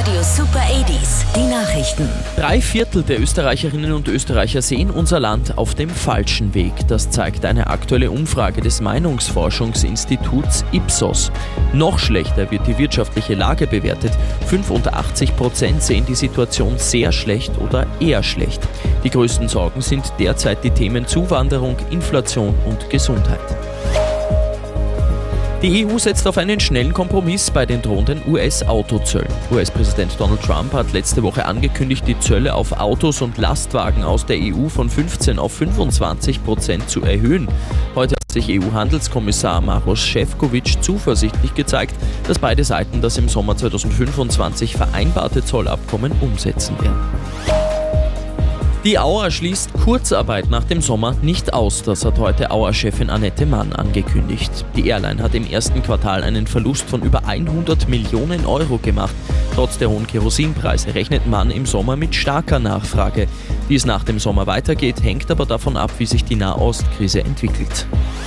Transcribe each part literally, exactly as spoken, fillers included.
Radio Super achtziger, die Nachrichten. Drei Viertel der Österreicherinnen und Österreicher sehen unser Land auf dem falschen Weg. Das zeigt eine aktuelle Umfrage des Meinungsforschungsinstituts Ipsos. Noch schlechter wird die wirtschaftliche Lage bewertet. fünfundachtzig Prozent sehen die Situation sehr schlecht oder eher schlecht. Die größten Sorgen sind derzeit die Themen Zuwanderung, Inflation und Gesundheit. Die E U setzt auf einen schnellen Kompromiss bei den drohenden U S-Autozöllen. U S-Präsident Donald Trump hat letzte Woche angekündigt, die Zölle auf Autos und Lastwagen aus der E U von fünfzehn auf fünfundzwanzig Prozent zu erhöhen. Heute hat sich E U-Handelskommissar Maroš Šefčovič zuversichtlich gezeigt, dass beide Seiten das im Sommer zweitausendfünfundzwanzig vereinbarte Zollabkommen umsetzen werden. Die Auer schließt Kurzarbeit nach dem Sommer nicht aus. Das hat heute Auer-Chefin Annette Mann angekündigt. Die Airline hat im ersten Quartal einen Verlust von über hundert Millionen Euro gemacht. Trotz der hohen Kerosinpreise rechnet Mann im Sommer mit starker Nachfrage. Wie es nach dem Sommer weitergeht, hängt aber davon ab, wie sich die Nahostkrise entwickelt.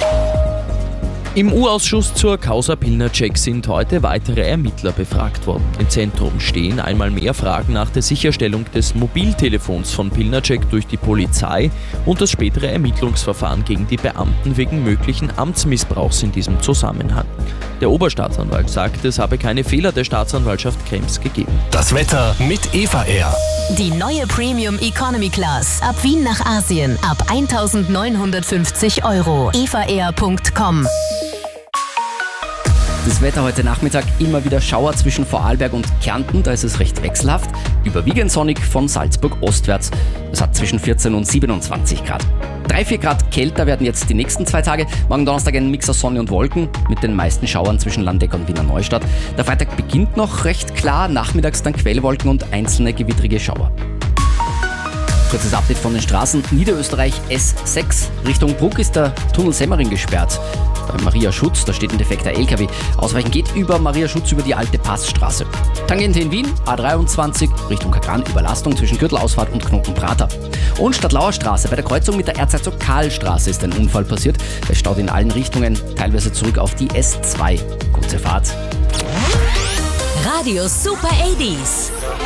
Im U-Ausschuss zur Causa Pilnacek sind heute weitere Ermittler befragt worden. Im Zentrum stehen einmal mehr Fragen nach der Sicherstellung des Mobiltelefons von Pilnacek durch die Polizei und das spätere Ermittlungsverfahren gegen die Beamten wegen möglichen Amtsmissbrauchs in diesem Zusammenhang. Der Oberstaatsanwalt sagt, es habe keine Fehler der Staatsanwaltschaft Krems gegeben. Das Wetter mit Eva Air. Die neue Premium Economy Class. Ab Wien nach Asien. Ab eintausendneunhundertfünfzig Euro. eva air punkt com. Das Wetter heute Nachmittag immer wieder Schauer zwischen Vorarlberg und Kärnten, da ist es recht wechselhaft. Überwiegend sonnig von Salzburg ostwärts. Es hat zwischen vierzehn und siebenundzwanzig Grad. drei, vier Grad kälter werden jetzt die nächsten zwei Tage. Morgen Donnerstag ein Mix aus Sonne und Wolken mit den meisten Schauern zwischen Landeck und Wiener Neustadt. Der Freitag beginnt noch recht klar, nachmittags dann Quellwolken und einzelne gewittrige Schauer. Kurzes Update von den Straßen. Niederösterreich S sechs. Richtung Bruck ist der Tunnel Semmering gesperrt. Bei Maria Schutz, da steht ein defekter L K W. Ausweichen geht über Maria Schutz über die alte Passstraße. Tangente in Wien, A dreiundzwanzig, Richtung Kagran, Überlastung zwischen Gürtelausfahrt und Knotenprater. Und Stadtlauer Straße, bei der Kreuzung mit der Erzherzog Karl Straße ist ein Unfall passiert. Es staut in allen Richtungen, teilweise zurück auf die S zwei. Kurze Fahrt. Radio Super achtziger.